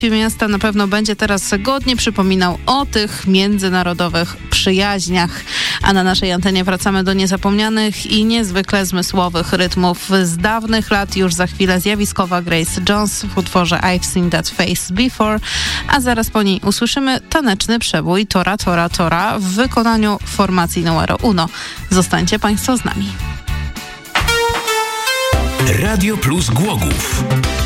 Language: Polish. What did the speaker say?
miasta na pewno będzie teraz godnie przypominał o tych międzynarodowych przyjaźniach. A na naszej antenie wracamy do niezapomnianych i niezwykle zmysłowych rytmów z dawnych lat. Już za chwilę zjawiskowa Grace Jones w utworze I've Seen That Face Before, a zaraz po niej usłyszymy taneczny przebój Tora, Tora, Tora w wykonaniu formacji Numero Uno. Zostańcie Państwo z nami. Radio Plus Głogów.